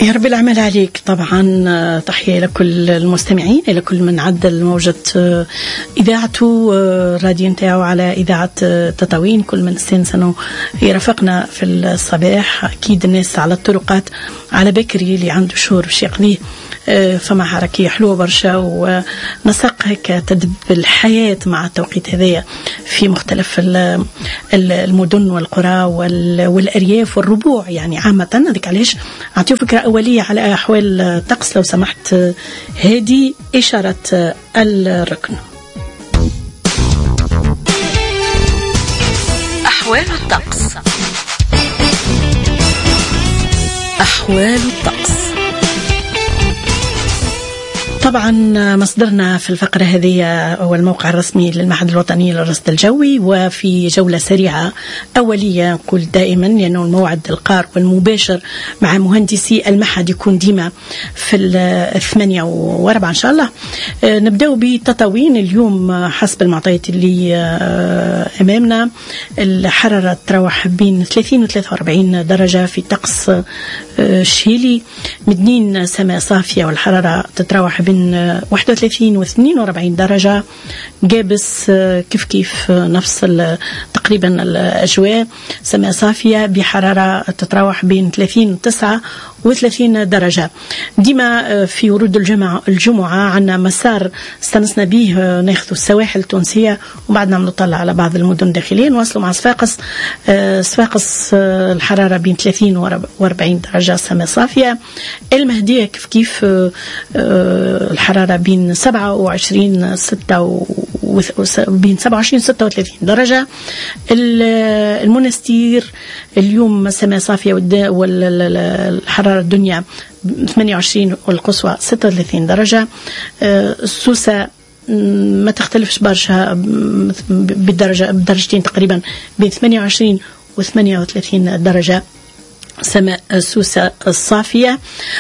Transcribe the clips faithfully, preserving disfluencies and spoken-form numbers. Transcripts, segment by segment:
يا رب العمل عليك. طبعا تحية إلى كل المستمعين، إلى كل من عدل موجة إذاعته راديو نتاعو على إذاعة تطاوين، كل من استنسنوا يرافقنا في الصباح. أكيد الناس على الطرقات على بكري اللي عنده شهور باش يقضيه فما حركية حلوة برشا، ونسق هيك تدب الحياة مع التوقيت هذايا في مختلف المدن والقرى والأرياف والربوع يعني عامة. هذيك علاش أعطيه فكرة أولية على أحوال الطقس لو سمحت. هذه إشارة الركن. أحوال الطقس. أحوال الطقس. طبعا مصدرنا في الفقرة هذه هو الموقع الرسمي للمعهد الوطني للرصد الجوي، وفي جولة سريعة أولية نقول دائما لأنه الموعد القار والمباشر مع مهندسي المعهد يكون ديما في الثمانية وربع إن شاء الله. نبدأ بتطاوين اليوم حسب المعطيات اللي أمامنا. الحرارة تروح بين ثلاثين و ثلاثة وأربعين درجة في طقس شيلي. مدنين سماء صافية والحرارة تتراوح بين واحد وثلاثين و اثنين وأربعين درجة. جابس كيف كيف نفس تقريبا الأجواء، سماء صافية بحرارة تتراوح بين ثلاثين وتسعة وثلاثين درجة. ديما في ورود الجمعة الجمعة عنا مسار استنسنا به ناخذ السواحل التونسية وبعدنا نطلع على بعض المدن الداخلية نواصلوا مع صفاقس. صفاقس الحرارة بين ثلاثين وأربعين درجة سماء صافية. المهدية كيف كيف الحرارة بين سبعة وعشرين ستة و بين سبعة وعشرين ستة وثلاثين درجة. المنستير اليوم سماء صافية والحرارة الدنيا ثمانية وعشرين والقصوى ستة وثلاثين درجة. السوسة ما تختلفش برشا بالدرجة بدرجتين تقريبا بين ثمانية وعشرين وثمانية وثلاثين درجة سماء سوسة الصافية.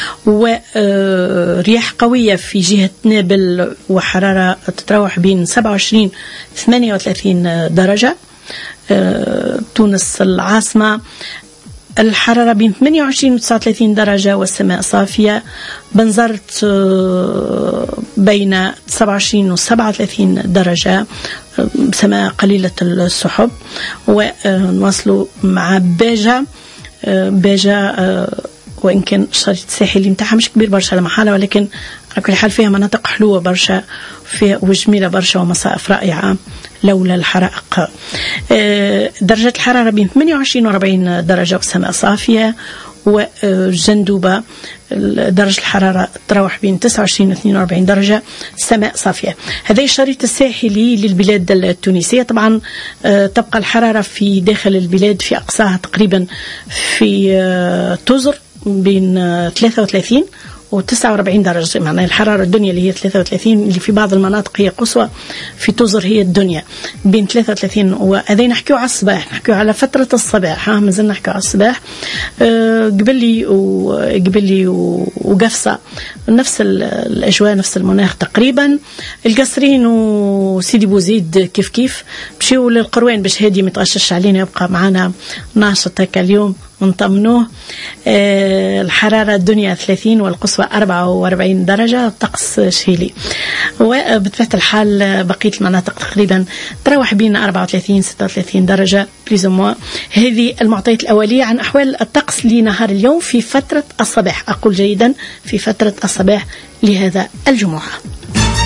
ورياح قوية في جهة نابل وحرارة تتراوح بين سبعة وعشرين ثمانية وثلاثين درجة. تونس العاصمة الحرارة بين ثمانية وعشرين و تسعة وثلاثين درجة والسماء صافية. بنزرت بين سبعة وعشرين و سبعة وثلاثين درجة سماء قليلة السحب. ونواصلوا مع باجة. باجة وإن كان الشريط الساحلي متاعها مش كبير برشا لمحالة، ولكن على كل حال فيها مناطق حلوة برشا فيها وجميلة برشا ومصائف رائعة لولا الحرائق. درجة الحرارة بين ثمانية وعشرين و أربعين درجة والسماء صافية. وجندوبة درجة الحرارة تروح بين تسعة وعشرين و اثنين وأربعين درجة السماء صافية. هذا الشريط الساحلي للبلاد التونسية. طبعا تبقى الحرارة في داخل البلاد في أقصاها تقريبا في توزر بين ثلاثة وثلاثين و تسعة وأربعين درجة، معناها الحرارة الدنيا اللي هي ثلاثة وثلاثين اللي في بعض المناطق هي قصوى، في توزر هي الدنيا بين ثلاثة وثلاثين. وهذا نحكيو على الصباح، نحكيو على فترة الصباح، ها مازلنا نحكيو على الصباح. أه قبلي وقبلي وقفصة نفس الأجواء نفس المناخ تقريبا. القصرين وسيدي بوزيد كيف كيف مشيو للقروان باش هادي متغشش علينا يبقى معنا ناشط هكا اليوم ونطمنوه. أه الحرارة الدنيا ثلاثين والقصوى أربعة وأربعين درجة طقس شيلي. وبطبيعة الحال بقية المناطق تقريبا تروح بين أربعة وثلاثين ستة وثلاثين درجة بليزوموا. هذه المعطيات الأولية عن أحوال الطقس لنهار اليوم في فترة الصباح، أقول جيدا في فترة الصباح لهذا الجمعة.